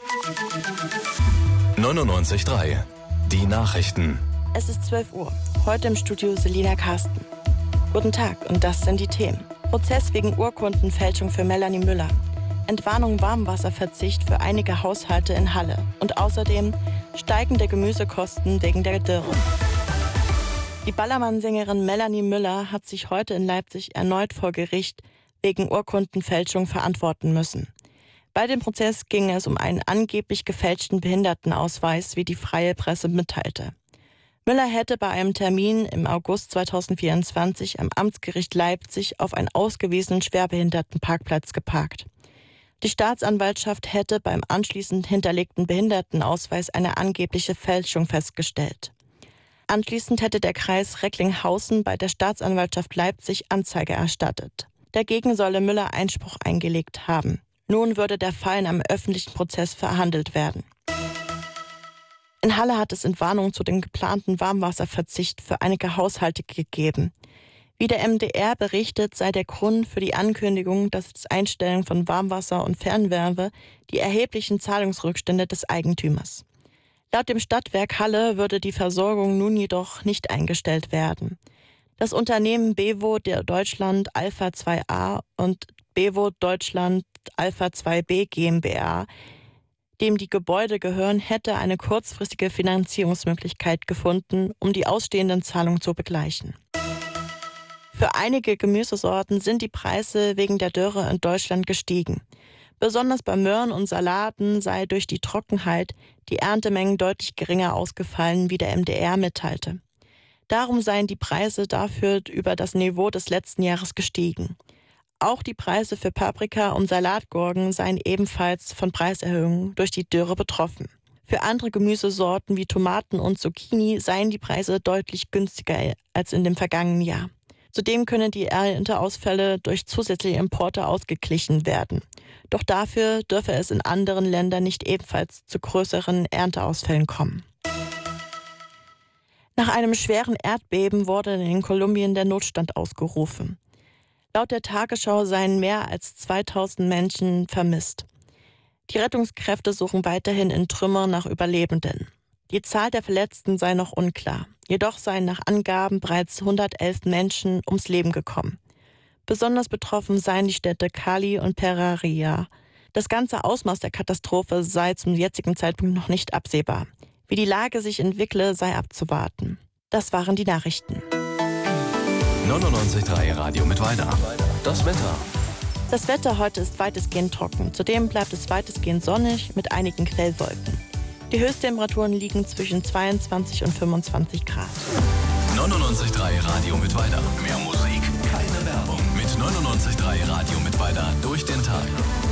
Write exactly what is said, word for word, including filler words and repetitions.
neunundneunzig Komma drei. Die Nachrichten. Es ist zwölf Uhr. Heute im Studio Selina Carsten. Guten Tag und das sind die Themen. Prozess wegen Urkundenfälschung für Melanie Müller. Entwarnung Warmwasserverzicht für einige Haushalte in Halle. Und außerdem steigende Gemüsekosten wegen der Dürre. Die Ballermann-Sängerin Melanie Müller hat sich heute in Leipzig erneut vor Gericht wegen Urkundenfälschung verantworten müssen. Bei dem Prozess ging es um einen angeblich gefälschten Behindertenausweis, wie die Freie Presse mitteilte. Müller hätte bei einem Termin im August zweitausendvierundzwanzig am Amtsgericht Leipzig auf einen ausgewiesenen Schwerbehindertenparkplatz geparkt. Die Staatsanwaltschaft hätte beim anschließend hinterlegten Behindertenausweis eine angebliche Fälschung festgestellt. Anschließend hätte der Kreis Recklinghausen bei der Staatsanwaltschaft Leipzig Anzeige erstattet. Dagegen solle Müller Einspruch eingelegt haben. Nun würde der Fall in einem öffentlichen Prozess verhandelt werden. In Halle hat es Entwarnung zu dem geplanten Warmwasserverzicht für einige Haushalte gegeben. Wie der M D R berichtet, sei der Grund für die Ankündigung, dass das Einstellen von Warmwasser und Fernwärme die erheblichen Zahlungsrückstände des Eigentümers. Laut dem Stadtwerk Halle würde die Versorgung nun jedoch nicht eingestellt werden. Das Unternehmen Bewo Deutschland Alpha zwei a und Bewo Deutschland Alpha zwei b GmbH, dem die Gebäude gehören, hätte eine kurzfristige Finanzierungsmöglichkeit gefunden, um die ausstehenden Zahlungen zu begleichen. Für einige Gemüsesorten sind die Preise wegen der Dürre in Deutschland gestiegen. Besonders bei Möhren und Salaten sei durch die Trockenheit die Erntemengen deutlich geringer ausgefallen, wie der M D R mitteilte. Darum seien die Preise dafür über das Niveau des letzten Jahres gestiegen. Auch die Preise für Paprika und Salatgurken seien ebenfalls von Preiserhöhungen durch die Dürre betroffen. Für andere Gemüsesorten wie Tomaten und Zucchini seien die Preise deutlich günstiger als in dem vergangenen Jahr. Zudem können die Ernteausfälle durch zusätzliche Importe ausgeglichen werden. Doch dafür dürfe es in anderen Ländern nicht ebenfalls zu größeren Ernteausfällen kommen. Nach einem schweren Erdbeben wurde in Kolumbien der Notstand ausgerufen. Laut der Tagesschau seien mehr als zweitausend Menschen vermisst. Die Rettungskräfte suchen weiterhin in Trümmern nach Überlebenden. Die Zahl der Verletzten sei noch unklar. Jedoch seien nach Angaben bereits hundertelf Menschen ums Leben gekommen. Besonders betroffen seien die Städte Cali und Pereira. Das ganze Ausmaß der Katastrophe sei zum jetzigen Zeitpunkt noch nicht absehbar. Wie die Lage sich entwickle, sei abzuwarten. Das waren die Nachrichten. neunundneunzig Komma drei Radio Mittweida. Das Wetter. Das Wetter heute ist weitestgehend trocken. Zudem bleibt es weitestgehend sonnig mit einigen Quellwolken. Die Höchsttemperaturen liegen zwischen zweiundzwanzig und fünfundzwanzig Grad. neunundneunzig Komma drei Radio Mittweida. Mehr Musik, keine Werbung. Mit neunundneunzig Komma drei Radio Mittweida durch den Tag.